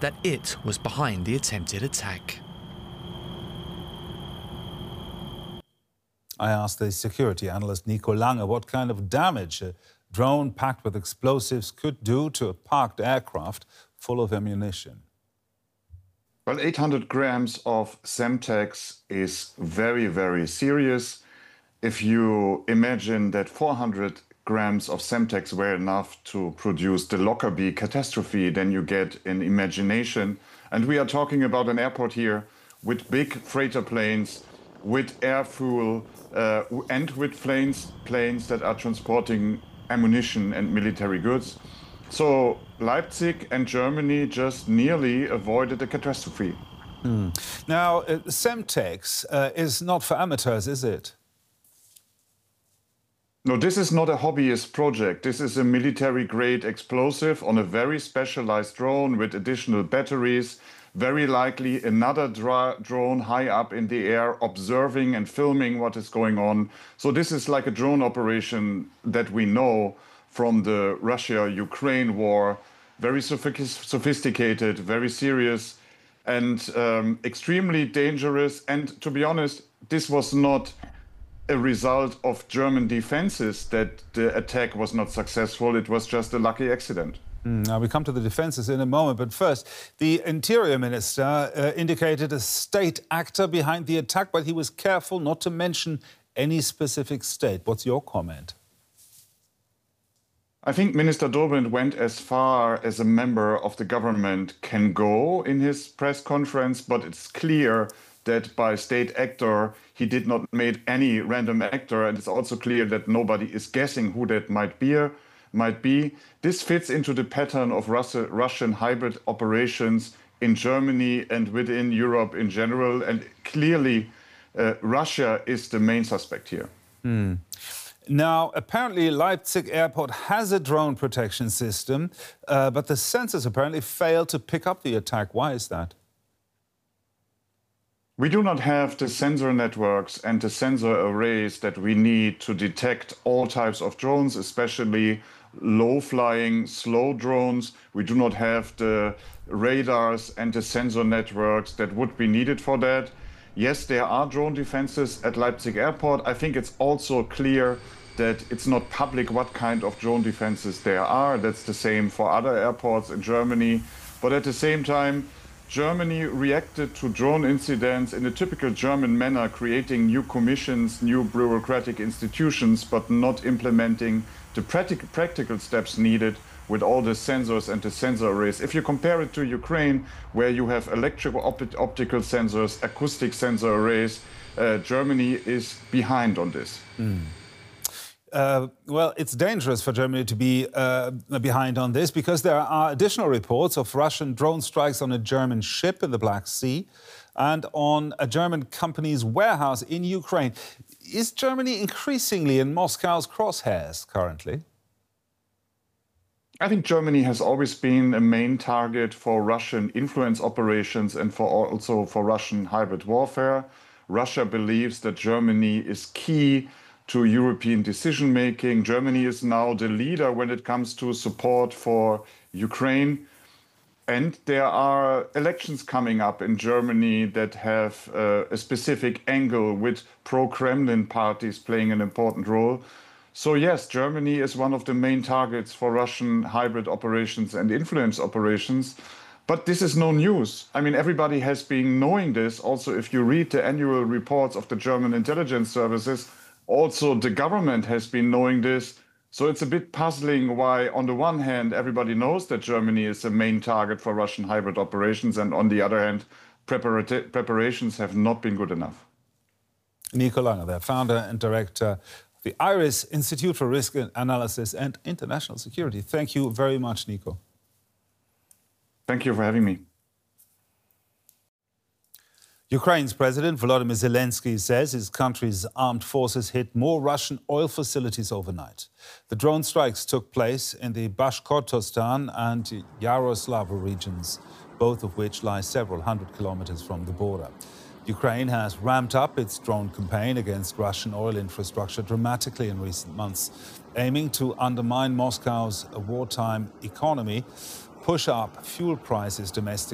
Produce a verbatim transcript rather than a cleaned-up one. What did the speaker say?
that it was behind the attempted attack. I asked the security analyst Nico Lange what kind of damage a drone packed with explosives could do to a parked aircraft full of ammunition. Well, eight hundred grams of Semtex is very, very serious. If you imagine that four hundred grams of Semtex were enough to produce the Lockerbie catastrophe, then you get an imagination. And we are talking about an airport here with big freighter planes, with air fuel, uh, and with planes, planes that are transporting ammunition and military goods. So Leipzig and Germany just nearly avoided a catastrophe. Hmm. Now, uh, Semtex uh, is not for amateurs, is it? No, this is not a hobbyist project. This is a military-grade explosive on a very specialized drone with additional batteries, very likely another dra drone high up in the air observing and filming what is going on. So this is like a drone operation that we know from the Russia-Ukraine war, very sophisticated, very serious, and um, extremely dangerous. And to be honest, this was not a result of German defenses that the attack was not successful. It was just a lucky accident. Mm, now, we come to the defenses in a moment, but first, the Interior Minister uh, indicated a state actor behind the attack, but he was careful not to mention any specific state. What's your comment? I think Minister Dobrindt went as far as a member of the government can go in his press conference, but it's clear that by state actor, he did not make any random actor, and it's also clear that nobody is guessing who that might be. Might be. This fits into the pattern of Russia, Russian hybrid operations in Germany and within Europe in general, and clearly uh, Russia is the main suspect here. Hmm. Now, apparently Leipzig Airport has a drone protection system, uh, but the sensors apparently failed to pick up the attack. Why is that? We do not have the sensor networks and the sensor arrays that we need to detect all types of drones, especially low-flying, slow drones. We do not have the radars and the sensor networks that would be needed for that. Yes, there are drone defenses at Leipzig Airport. I think it's also clear that it's not public what kind of drone defenses there are. That's the same for other airports in Germany. But at the same time, Germany reacted to drone incidents in a typical German manner, creating new commissions, new bureaucratic institutions, but not implementing the practic practical steps needed with all the sensors and the sensor arrays. If you compare it to Ukraine, where you have electrical op optical sensors, acoustic sensor arrays, uh, Germany is behind on this. Mm. Uh, well, it's dangerous for Germany to be uh, behind on this because there are additional reports of Russian drone strikes on a German ship in the Black Sea and on a German company's warehouse in Ukraine. Is Germany increasingly in Moscow's crosshairs currently? I think Germany has always been a main target for Russian influence operations and for also for Russian hybrid warfare. Russia believes that Germany is key to European decision-making. Germany is now the leader when it comes to support for Ukraine. And there are elections coming up in Germany that have uh, a specific angle with pro-Kremlin parties playing an important role. So yes, Germany is one of the main targets for Russian hybrid operations and influence operations. But this is no news. I mean, everybody has been knowing this. Also, if you read the annual reports of the German intelligence services, also the government has been knowing this. So it's a bit puzzling why, on the one hand, everybody knows that Germany is a main target for Russian hybrid operations, and on the other hand, prepara- preparations have not been good enough. Nico Lange, the founder and director of the IRIS Institute for Risk Analysis and International Security. Thank you very much, Nico. Thank you for having me. Ukraine's President Volodymyr Zelensky says his country's armed forces hit more Russian oil facilities overnight. The drone strikes took place in the Bashkortostan and Yaroslavl regions, both of which lie several hundred kilometers from the border. Ukraine has ramped up its drone campaign against Russian oil infrastructure dramatically in recent months, aiming to undermine Moscow's wartime economy, push up fuel prices domestically,